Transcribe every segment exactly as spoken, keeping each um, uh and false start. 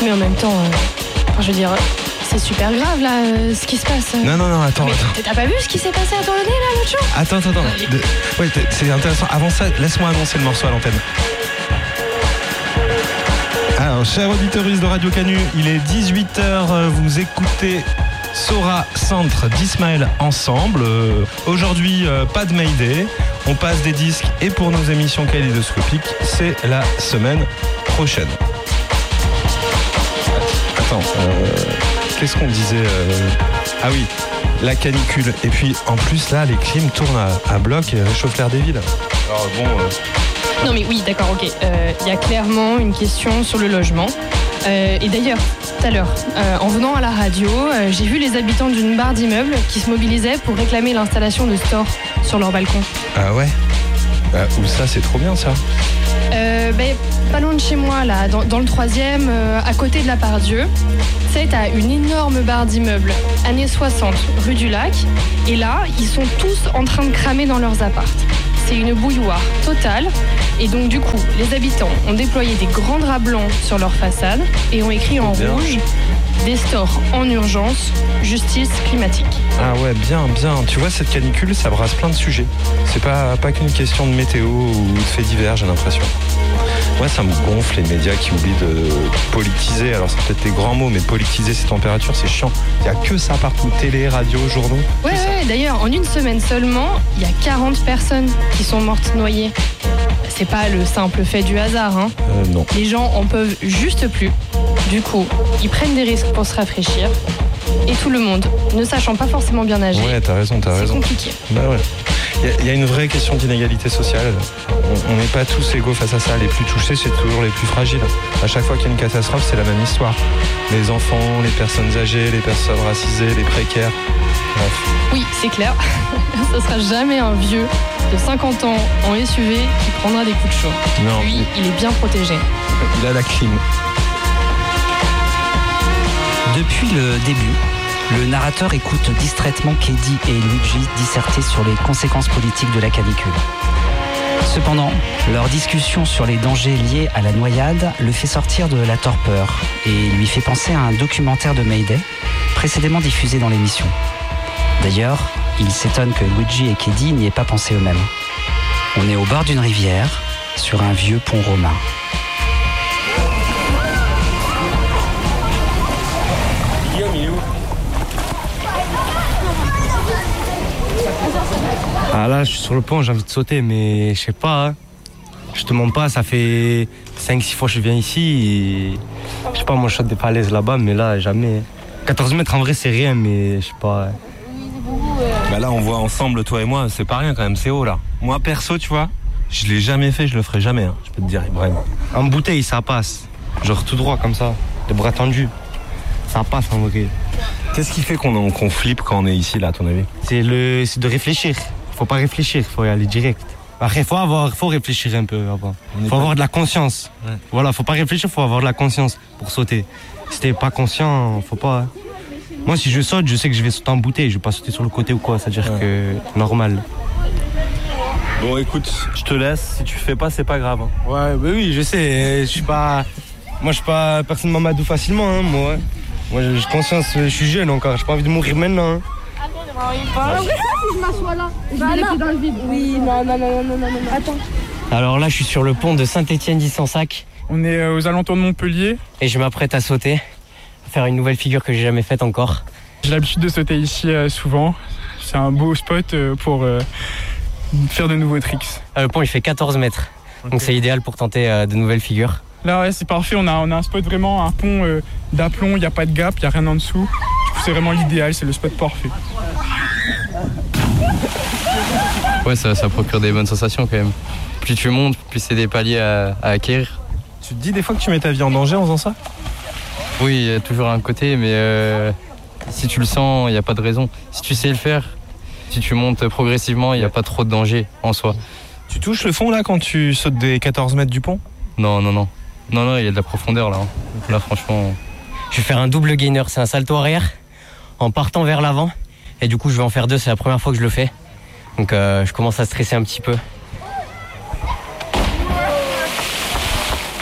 Mais en même temps, euh, je veux dire, c'est super grave là, euh, ce qui se passe. Non, non, non, attends, mais attends. T'as pas vu ce qui s'est passé à ton nez là l'autre jour? Attends, attends, attends. De... Ouais, c'est intéressant. Avant ça, laisse-moi annoncer le morceau à l'antenne. Alors, chers auditeurs de Radio Canu, il est dix-huit heures, vous écoutez Sora Centre d'Ismaël ensemble. Euh, aujourd'hui, euh, pas de Mayday, on passe des disques et pour nos émissions kaléidoscopiques, c'est la semaine prochaine. Attends, euh, qu'est-ce qu'on disait euh... Ah oui, la canicule. Et puis en plus là, les clims tournent à, à bloc et réchauffent l'air des villes. Alors bon... Euh... Non mais oui, d'accord, ok. Il euh, y a clairement une question sur le logement. Euh, et d'ailleurs, tout à l'heure, euh, en venant à la radio, euh, j'ai vu les habitants d'une barre d'immeubles qui se mobilisaient pour réclamer l'installation de stores sur leur balcon. Ah ouais bah, où ça, c'est trop bien ça. Euh, ben, pas loin de chez moi, là, dans, dans le troisième, euh, à côté de la Pardieu. Tu sais, t'as une énorme barre d'immeubles, années soixante, rue du Lac. Et là, ils sont tous en train de cramer dans leurs apparts. C'est une bouilloire totale. Et donc, du coup, les habitants ont déployé des grands draps blancs sur leur façade et ont écrit en bien. rouge « Des stores en urgence, justice climatique ». Ah ouais, bien, bien. Tu vois, cette canicule, ça brasse plein de sujets. C'est pas, pas qu'une question de météo ou de faits divers, j'ai l'impression. Moi, ça me gonfle les médias qui oublient de politiser. Alors, c'est peut-être des grands mots, mais politiser ces températures, c'est chiant. Il n'y a que ça partout, télé, radio, journaux. Ouais, ouais, d'ailleurs, en une semaine seulement, il y a quarante personnes qui sont mortes noyées. C'est pas le simple fait du hasard, hein. Euh, non. Les gens en peuvent juste plus. Du coup, ils prennent des risques pour se rafraîchir. Et tout le monde, ne sachant pas forcément bien nager, Ouais, t'as raison, t'as c'est raison. compliqué. Bah ouais. Il y, y a une vraie question d'inégalité sociale. On n'est pas tous égaux face à ça. Les plus touchés, c'est toujours les plus fragiles. À chaque fois qu'il y a une catastrophe, c'est la même histoire. Les enfants, les personnes âgées, les personnes racisées, les précaires. Bref. Oui, c'est clair. Ce sera jamais un vieux de cinquante ans en S U V qui prendra des coups de chaud. Non. Lui, il est bien protégé. Il a la clim. Depuis le début, le narrateur écoute distraitement Keddy et Luigi disserter sur les conséquences politiques de la canicule. Cependant, leur discussion sur les dangers liés à la noyade le fait sortir de la torpeur et lui fait penser à un documentaire de Mayday précédemment diffusé dans l'émission. D'ailleurs, il s'étonne que Luigi et Keddy n'y aient pas pensé eux-mêmes. On est au bord d'une rivière, sur un vieux pont romain. Ah là, je suis sur le pont, j'ai envie de sauter, mais je sais pas. Hein. Je te mens pas, ça fait cinq six fois que je viens ici. Et, je sais pas, moi je saute des falaises là-bas, mais là, jamais. quatorze mètres en vrai, c'est rien, mais je sais pas. Bah là, on voit ensemble, toi et moi, c'est pas rien quand même, c'est haut là. Moi, perso, tu vois, je l'ai jamais fait, je le ferai jamais, hein, je peux te dire, Ibrahim. En bouteille, ça passe. Genre tout droit comme ça, les bras tendus. Ça passe en vrai. Qu'est-ce qui fait qu'on qu'on flippe quand on est ici, là, à ton avis? C'est le, c'est de réfléchir. Faut pas réfléchir, faut y aller direct. Après, faut avoir, faut réfléchir un peu avant. Faut pas... avoir de la conscience. Ouais. Voilà, faut pas réfléchir, faut avoir de la conscience pour sauter. Si t'es pas conscient, faut pas. Hein. Moi, si je saute, je sais que je vais sauter en bouteille, je vais pas sauter sur le côté ou quoi. C'est-à-dire ouais. que normal. Bon, écoute, je te laisse. Si tu fais pas, c'est pas grave. Hein. Ouais, bah oui, je sais. Je suis pas, moi, je suis pas personne m'amadou facilement, hein, moi. Moi, j'ai conscience, je suis jeune encore. J'ai pas envie de mourir maintenant. Hein. Je m'assois là, je vais les pieds dans le vide. Oui, non, non, non, non, non, non, attends. Alors là, je suis sur le pont de Saint-Étienne-d'Issansac. On est aux alentours de Montpellier. Et je m'apprête à sauter, à faire une nouvelle figure que j'ai jamais faite encore. J'ai l'habitude de sauter ici euh, souvent. C'est un beau spot euh, pour euh, faire de nouveaux tricks. Ah, le pont, il fait quatorze mètres. Okay. Donc c'est idéal pour tenter euh, de nouvelles figures. Là, ouais, c'est parfait. On a, on a un spot vraiment, un pont euh, d'aplomb. Il n'y a pas de gap, il n'y a rien en dessous. Du coup, c'est vraiment l'idéal. C'est le spot parfait. Ouais, ça, ça procure des bonnes sensations quand même. Plus tu montes, plus c'est des paliers à, à acquérir. Tu te dis des fois que tu mets ta vie en danger en faisant ça? Oui, il y a toujours un côté, mais euh, si tu le sens, il n'y a pas de raison. Si tu sais le faire, si tu montes progressivement, il n'y a pas trop de danger en soi. Tu touches le fond là quand tu sautes des quatorze mètres du pont? Non, non, non. Non, non, il y a de la profondeur là. Là, franchement... Je vais faire un double gainer, c'est un salto arrière en partant vers l'avant. Et du coup, je vais en faire deux, c'est la première fois que je le fais. Donc euh, je commence à stresser un petit peu.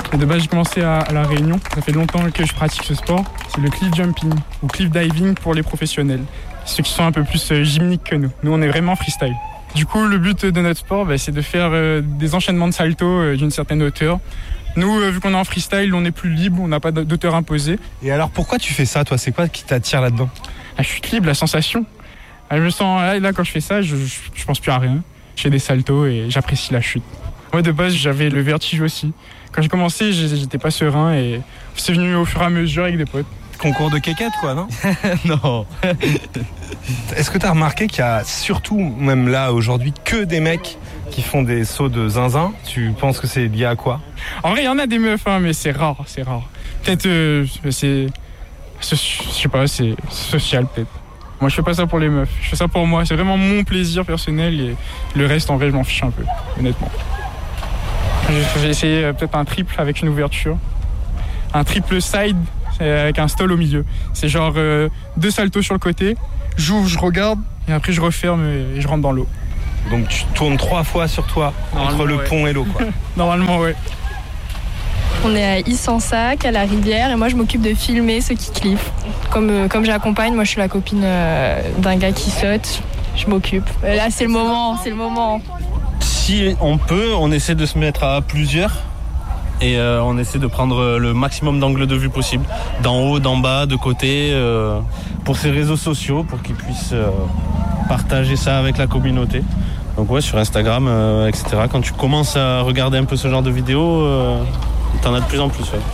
Et de base, j'ai commencé à, à La Réunion. Ça fait longtemps que je pratique ce sport. C'est le cliff jumping ou cliff diving pour les professionnels. Ceux qui sont un peu plus euh, gymniques que nous. Nous, on est vraiment freestyle. Du coup, le but de notre sport, bah, c'est de faire euh, des enchaînements de salto euh, d'une certaine hauteur. Nous, euh, vu qu'on est en freestyle, on est plus libre, on n'a pas d'auteur imposée. Et alors, pourquoi tu fais ça, toi? C'est quoi qui t'attire là-dedans? La chute libre, la sensation. Ah, je me sens, là, là, quand je fais ça, je, je, je pense plus à rien. Je fais des saltos et j'apprécie la chute. Moi, de base, j'avais le vertige aussi. Quand j'ai commencé, j'étais pas serein et c'est venu au fur et à mesure avec des potes. Concours de quéquette, quoi, non? Non. Est-ce que tu as remarqué qu'il y a surtout, même là, aujourd'hui, que des mecs qui font des sauts de zinzin? Tu penses que c'est lié à quoi? En vrai, il y en a des meufs, hein, mais c'est rare, c'est rare. Peut-être, euh, c'est... Je sais pas, c'est social, peut-être. Moi, je fais pas ça pour les meufs, je fais ça pour moi. C'est vraiment mon plaisir personnel et le reste, en vrai, je m'en fiche un peu, honnêtement. J'ai essayé euh, peut-être un triple avec une ouverture. Un triple side avec un stall au milieu. C'est genre euh, deux saltos sur le côté, j'ouvre, je regarde et après je referme et je rentre dans l'eau. Donc tu tournes trois fois sur toi entre le ouais. pont et l'eau, quoi. Normalement, ouais. On est à Issansac, à la rivière, et moi je m'occupe de filmer ceux qui cliffent. Comme, euh, comme j'accompagne, moi je suis la copine euh, d'un gars qui saute, je m'occupe. Et là c'est le moment, c'est le moment. Si on peut, on essaie de se mettre à plusieurs. Et euh, on essaie de prendre le maximum d'angles de vue possible, d'en haut, d'en bas, de côté, euh, pour ces réseaux sociaux, pour qu'ils puissent euh, partager ça avec la communauté. Donc ouais, sur Instagram, euh, et cetera. Quand tu commences à regarder un peu ce genre de vidéos, euh, t'en as de plus en plus. Ouais.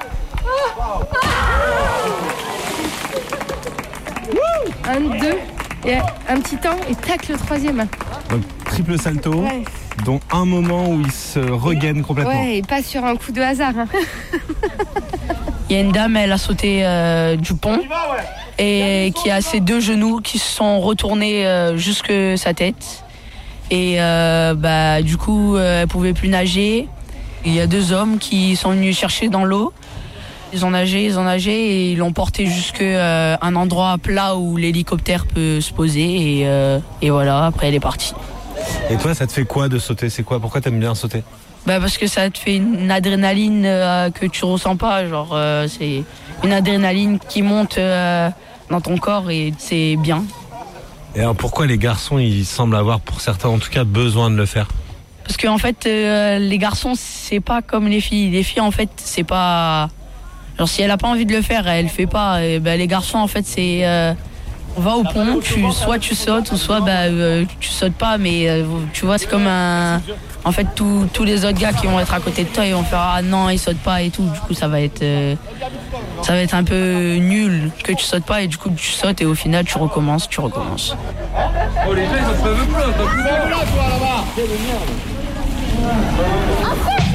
Un, deux, et un petit temps, et tac le troisième. Donc triple salto. Ouais. Dont un moment où il se regaine complètement. Ouais, et pas sur un coup de hasard. Hein. Il y a une dame, elle a sauté euh, du pont et qui a ses deux genoux qui se sont retournés euh, jusque sa tête. Et euh, bah, du coup, euh, elle pouvait plus nager. Il y a deux hommes qui sont venus chercher dans l'eau. Ils ont nagé, ils ont nagé et ils l'ont porté jusqu'à euh, un endroit plat où l'hélicoptère peut se poser. Et, euh, et voilà, après elle est partie. Et toi, ça te fait quoi de sauter? C'est quoi? Pourquoi t'aimes bien sauter? Bah parce que ça te fait une adrénaline euh, que tu ressens pas. Genre, euh, c'est une adrénaline qui monte euh, dans ton corps et c'est bien. Et alors pourquoi les garçons, ils semblent avoir, pour certains en tout cas, besoin de le faire? Parce qu'en fait, euh, les garçons, c'est pas comme les filles. Les filles, en fait, c'est pas... Genre, si elle a pas envie de le faire, elle le fait pas. Et bah, les garçons, en fait, c'est... Euh... On va au pont, tu, soit tu sautes, ou soit bah, euh, tu sautes pas, mais euh, tu vois, c'est comme un... En fait, tous les autres gars qui vont être à côté de toi, ils vont faire « Ah non, ils sautent pas » et tout. Du coup, ça va être... Euh, ça va être un peu nul que tu sautes pas, et du coup, tu sautes, et au final, tu recommences, tu recommences. Oh, les gens, ils ont pas vu plein, t'as vu là, toi, là-bas.